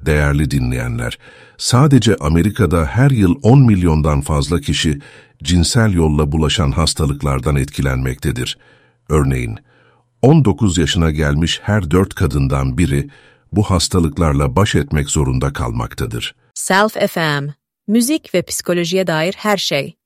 Değerli dinleyenler, sadece Amerika'da her yıl 10 milyondan fazla kişi cinsel yolla bulaşan hastalıklardan etkilenmektedir. Örneğin, 19 yaşına gelmiş her 4 kadından biri bu hastalıklarla baş etmek zorunda kalmaktadır. Self FM, müzik ve psikolojiye dair her şey.